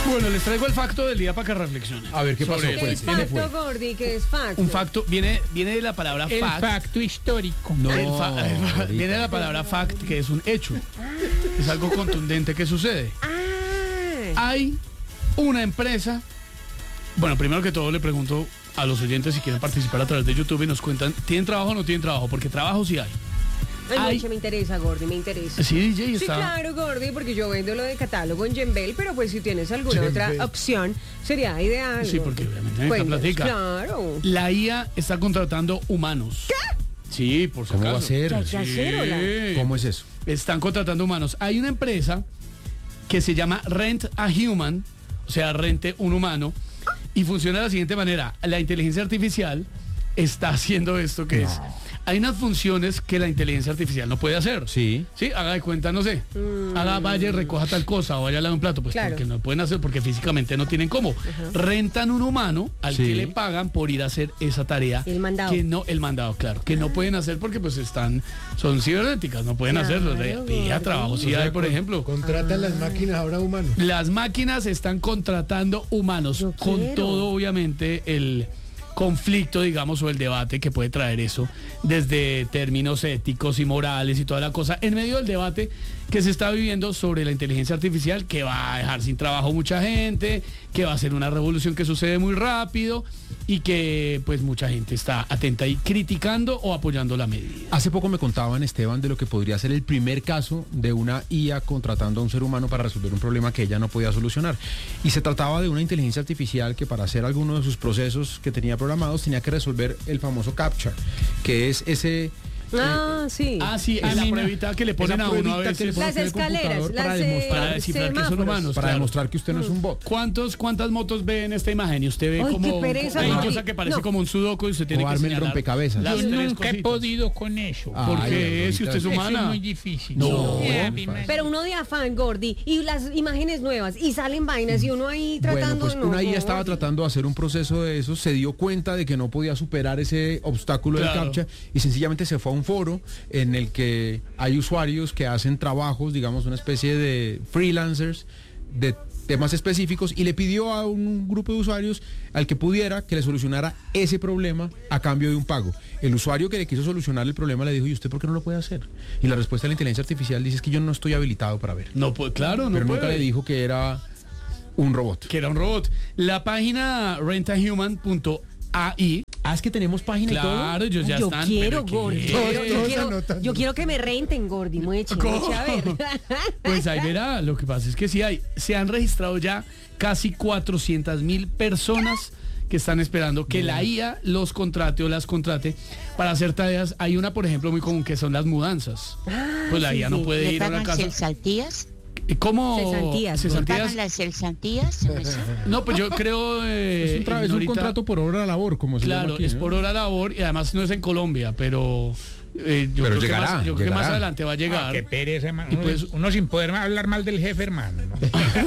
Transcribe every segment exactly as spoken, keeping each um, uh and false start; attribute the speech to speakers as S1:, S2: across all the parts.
S1: Bueno, les traigo el facto del día para que reflexionen.
S2: A ver, ¿qué pasó?
S1: Sobre
S3: ¿Qué
S2: Pues,
S3: es
S2: ¿qué le fue?
S3: facto, Gordy? ¿Qué es facto?
S1: Un facto, viene, viene de la palabra
S4: El
S1: fact.
S4: facto histórico.
S2: No,
S1: El fa-
S2: ahorita.
S1: viene de la palabra fact, que es un hecho. Es algo contundente que sucede.
S3: Ah,
S1: Hay una empresa. Bueno, primero que todo le pregunto a los oyentes si quieren participar a través de YouTube y nos cuentan, ¿tienen trabajo o no tienen trabajo? Porque trabajo sí hay.
S3: ay,
S1: Ay.
S3: mucho me interesa, Gordy, me interesa.
S1: Sí, D J
S3: Sí,
S1: está.
S3: claro, Gordy, porque yo vendo lo de catálogo en Gembel, pero pues si tienes alguna
S2: Gembel.
S3: otra opción, sería ideal.
S1: Sí,
S3: Gordy.
S1: porque obviamente necesita
S3: Cuéntanos,
S1: platica.
S3: Claro.
S1: La I A está contratando humanos. ¿Qué? Sí, por si
S2: ¿Cómo va a
S1: acaso.
S2: ser?
S3: Ya, ya. Cacerola.
S1: Sí.
S2: ¿Cómo es eso?
S1: Están contratando humanos. Hay una empresa que se llama Rent a Human, o sea, rente un humano, y funciona de la siguiente manera. La inteligencia artificial está haciendo esto que es. Hay unas funciones que la inteligencia artificial no puede hacer.
S2: Sí.
S1: Sí, haga de cuenta, no sé. Haga, vaya y recoja tal cosa o vaya a lavar un plato. Pues
S3: Claro.
S1: porque no pueden hacer, porque físicamente no tienen cómo. Rentan un humano al
S2: Sí.
S1: que le pagan por ir a hacer esa tarea.
S3: El mandado.
S1: Que no, el mandado, claro. Que no pueden hacer porque pues están, son cibernéticas, no pueden
S3: Claro,
S1: hacerlo. De, de
S3: gordo.
S1: trabajo sí
S5: O sea,
S1: hay, por
S5: con-
S1: ejemplo.
S5: Contratan las máquinas ahora humanos.
S1: Las máquinas están contratando humanos
S3: Yo
S1: con
S3: quiero.
S1: todo, obviamente, el conflicto, digamos, o el debate que puede traer eso, desde términos éticos y morales y toda la cosa, en medio del debate que se está viviendo sobre la inteligencia artificial, que va a dejar sin trabajo mucha gente, que va a ser una revolución que sucede muy rápido y que pues mucha gente está atenta y criticando o apoyando la medida.
S2: Hace poco me contaban, Esteban, de lo que podría ser el primer caso de una I A contratando a un ser humano para resolver un problema que ella no podía solucionar. Y se trataba de una inteligencia artificial que para hacer alguno de sus procesos que tenía programados tenía que resolver el famoso CAPTCHA, que es ese...
S3: Ah, sí.
S1: Ah, sí,
S4: A
S1: es la
S4: mí no-
S1: pruebita que le ponen
S2: esa
S1: a uno a
S2: pruebita que le
S1: veces
S2: ponen
S3: Las
S2: en el
S3: escaleras,
S2: computador
S3: las
S2: para
S3: eh,
S2: demostrar,
S1: para descifrar que son
S3: semáforos.
S1: humanos.
S2: para
S1: claro.
S2: demostrar que usted no es un bot.
S1: ¿Cuántos, ¿Cuántas motos ve en esta imagen? Y usted ve
S3: Ay,
S1: como
S3: qué pereza,
S1: una
S3: Gordy.
S1: cosa que parece
S3: No.
S1: como un sudoku y usted tiene
S2: O
S1: que
S2: arme el
S1: señalar
S2: rompecabezas.
S1: las
S4: Yo
S1: tres
S4: nunca he
S1: cositas.
S4: podido con eso.
S2: Ah,
S1: ¿Por
S2: Ay,
S1: qué?
S2: Aurorita,
S1: Si usted es
S4: Eso es
S1: humana.
S4: muy difícil.
S1: No.
S4: Ya,
S2: muy
S4: mi
S2: fácil.
S3: Pero uno de afán, Gordy, y las imágenes nuevas, y salen vainas, y uno ahí
S2: Bueno,
S3: tratando...
S2: pues
S3: no,
S2: una I A
S3: no,
S2: estaba
S3: Gordy.
S2: tratando de hacer un proceso de eso, se dio cuenta de que no podía superar ese obstáculo
S1: Claro.
S2: del CAPTCHA y sencillamente se fue a un foro en el que hay usuarios que hacen trabajos, digamos, una especie de freelancers de temas específicos y le pidió a un grupo de usuarios al que pudiera que le solucionara ese problema a cambio de un pago. El usuario que le quiso solucionar el problema le dijo, ¿y usted por qué no lo puede hacer? Y la respuesta de la inteligencia artificial dice, es que yo no estoy habilitado para ver.
S1: No, pues claro, no
S2: Pero nunca
S1: puede.
S2: le dijo que era un robot.
S1: Que era un robot. La página rentahuman punto a i.
S2: Ah, es que tenemos página y todo.
S1: Claro, ellos ya
S3: yo
S1: están.
S3: quiero,
S1: pero ¿qué?
S3: Gordy.
S5: Todos-
S3: Yo, yo
S5: todos
S3: quiero,
S5: anotando.
S3: yo quiero que me renten, Gordy. Mueche,
S1: ¿Cómo?
S3: mueche, a ver.
S1: Pues ahí verá, lo que pasa es que sí hay, se han registrado ya casi cuatrocientas mil personas que están esperando que la I A los contrate o las contrate para hacer tareas. Hay una, por ejemplo, muy común que son las mudanzas. Pues la
S3: sí,
S1: I A no
S3: sí.
S1: puede
S6: ¿Le
S1: ir a una
S6: pagan
S1: casa.
S6: cesantías?
S1: ¿Cómo?
S3: Cesantías,
S6: ¿Le
S1: Cesantías.
S6: pagan las cesantías? en eso?
S1: No, pues yo creo. eh,
S2: Es un, tra- es un
S1: Ignorita-
S2: contrato por hora de labor, como se llama
S1: Claro,
S2: aquí,
S1: es
S2: ¿no?
S1: por hora labor y además no es en Colombia, pero eh, yo,
S2: Pero
S1: creo,
S2: llegará,
S1: que más, yo creo que más
S2: llegará.
S1: adelante va a
S4: Ah,
S1: llegar.
S4: qué pereza, hermano.
S1: Y
S4: Uno,
S1: pues-
S4: uno sin poder hablar mal del jefe, hermano. ¿no?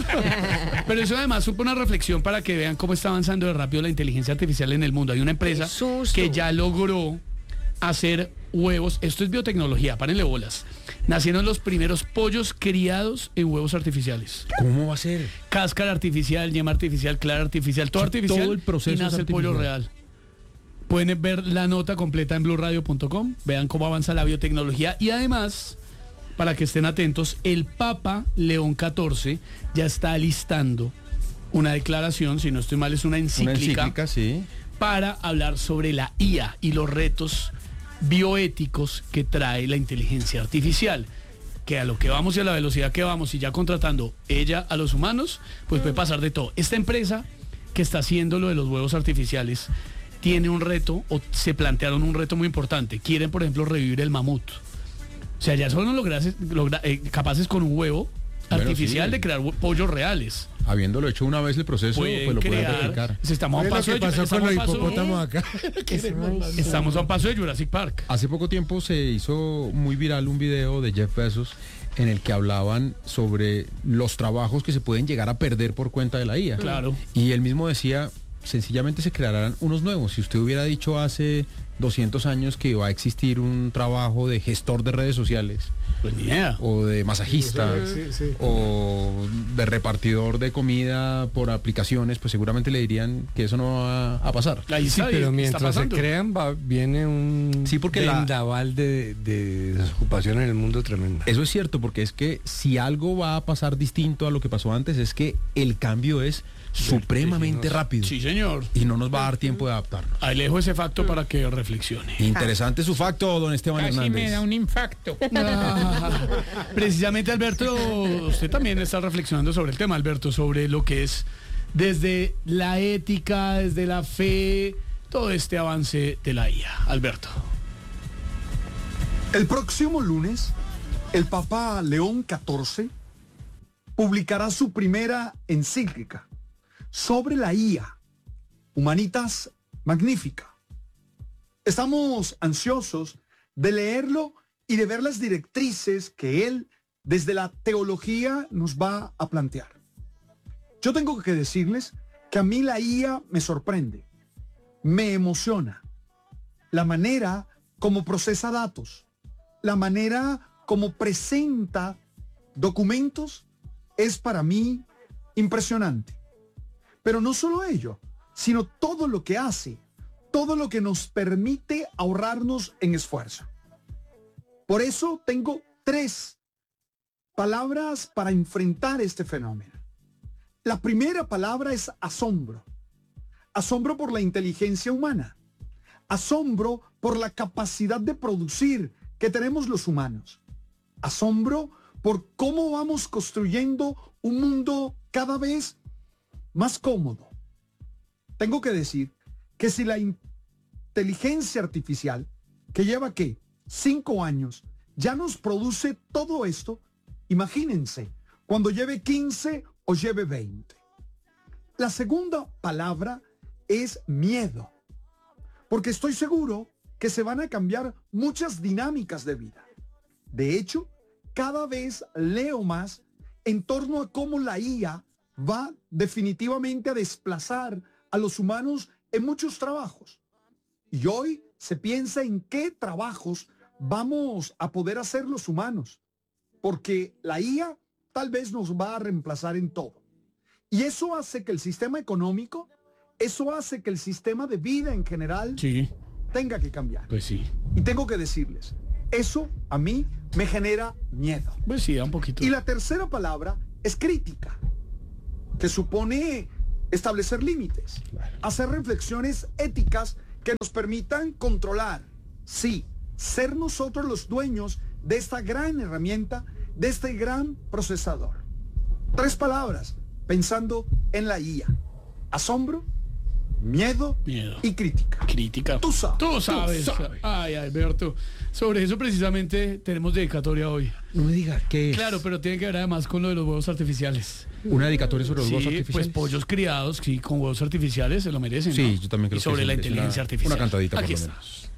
S1: Pero eso además supone una reflexión para que vean cómo está avanzando de rápido la inteligencia artificial en el mundo. Hay una empresa
S3: Qué susto.
S1: que ya logró hacer huevos. Esto es biotecnología, párenle bolas. Nacieron los primeros pollos criados en huevos artificiales.
S2: ¿Cómo va a ser?
S1: Cáscara artificial, yema artificial, clara artificial, todo
S2: Sí,
S1: artificial.
S2: todo el proceso
S1: y
S2: es
S1: nace el pollo
S2: artificial.
S1: real. Pueden ver la nota completa en blue radio punto com. Vean cómo avanza la biotecnología. Y además, para que estén atentos, el Papa León catorce ya está alistando una declaración, si no estoy mal, es una
S2: Una
S1: encíclica,
S2: encíclica, sí.
S1: para hablar sobre la I A y los retos bioéticos que trae la inteligencia artificial. Que a lo que vamos y a la velocidad que vamos y ya contratando ella a los humanos, pues puede pasar de todo. Esta empresa que está haciendo lo de los huevos artificiales tiene un reto, o se plantearon un reto muy importante. Quieren, por ejemplo, revivir el mamut. O sea, ya son logras- logra- eh, capaces con un huevo
S2: Bueno,
S1: artificial
S2: sí.
S1: de crear hue- pollos reales.
S2: Habiendo hecho una vez el proceso,
S1: Pueden
S2: pues lo pueden
S1: crear.
S2: replicar.
S1: Si estamos a un
S5: Mire lo
S1: paso
S5: que
S1: de,
S5: pasó con
S1: estamos
S5: los
S1: a paso-
S5: hipopótamos acá.
S1: estamos a un paso de Jurassic Park.
S2: Hace poco tiempo se hizo muy viral un video de Jeff Bezos en el que hablaban sobre los trabajos que se pueden llegar a perder por cuenta de la I A.
S1: Claro.
S2: Y él mismo decía, sencillamente se crearán unos nuevos. Si usted hubiera dicho hace doscientos años que iba a existir un trabajo de gestor de redes sociales
S1: Pues ni idea.
S2: o de masajista,
S5: Sí, sí.
S2: o de repartidor de comida por aplicaciones, pues seguramente le dirían que eso no va a pasar.
S1: Ahí
S7: Sí,
S1: está,
S7: pero
S1: está
S7: mientras se
S1: pasando.
S7: crean va, viene un
S2: Sí, porque la-
S7: vendaval de, de desocupación en el mundo tremenda.
S2: Eso es cierto, porque es que si algo va a pasar distinto a lo que pasó antes, es que el cambio es supremamente rápido
S1: Sí, señor.
S2: y no nos va a dar tiempo de adaptarnos.
S1: Ahí le dejo ese facto para que reflexione.
S2: Interesante su facto, don Esteban
S4: Casi
S2: Hernández.
S4: me da un infarto.
S1: Ah, precisamente, Alberto, usted también está reflexionando sobre el tema, Alberto, sobre lo que es desde la ética, desde la fe, todo este avance de la I A. Alberto.
S8: El próximo lunes, el Papa León catorce publicará su primera encíclica sobre la I A, Humanitas Magnifica. Estamos ansiosos de leerlo y de ver las directrices que él desde la teología nos va a plantear. Yo tengo que decirles que a mí la I A me sorprende, me emociona. La manera como procesa datos, la manera como presenta documentos es para mí impresionante. Pero no solo ello, sino todo lo que hace, todo lo que nos permite ahorrarnos en esfuerzo. Por eso tengo tres palabras para enfrentar este fenómeno. La primera palabra es asombro. Asombro por la inteligencia humana. Asombro por la capacidad de producir que tenemos los humanos. Asombro por cómo vamos construyendo un mundo cada vez más cómodo. Tengo que decir que si la inteligencia artificial, que lleva ¿qué? Cinco años, ya nos produce todo esto, imagínense, cuando lleve quince o lleve veinte. La segunda palabra es miedo, porque estoy seguro que se van a cambiar muchas dinámicas de vida. De hecho, cada vez leo más en torno a cómo la I A va definitivamente a desplazar a los humanos en muchos trabajos. Y hoy se piensa en qué trabajos vamos a poder hacer los humanos, porque la I A tal vez nos va a reemplazar en todo. Y eso hace que el sistema económico, eso hace que el sistema de vida en general
S1: Sí,
S8: tenga que cambiar.
S1: pues sí.
S8: Y tengo que decirles, eso a mí me genera miedo.
S1: Pues sí, da un poquito.
S8: Y la tercera palabra es crítica, que supone establecer límites, hacer reflexiones éticas que nos permitan controlar, sí, ser nosotros los dueños de esta gran herramienta, de este gran procesador. Tres palabras, pensando en la I A: asombro, miedo,
S1: Miedo.
S8: y crítica.
S1: Crítica.
S8: Tú sabes.
S1: Tú sabes.
S8: Tú sabes.
S1: Ay, Alberto. Sobre eso precisamente tenemos dedicatoria hoy.
S2: No me diga qué es.
S1: Claro, pero tiene que ver además con lo de los huevos artificiales.
S2: Una dedicatoria sobre los
S1: Sí,
S2: huevos
S1: pues
S2: artificiales.
S1: pollos criados, sí, con huevos artificiales se lo merecen.
S2: Sí,
S1: ¿no?
S2: yo también creo
S1: Y
S2: que
S1: sobre
S2: sí,
S1: la
S2: es
S1: inteligencia
S2: una-
S1: artificial.
S2: una cantadita por
S1: Aquí
S2: lo
S1: está.
S2: menos.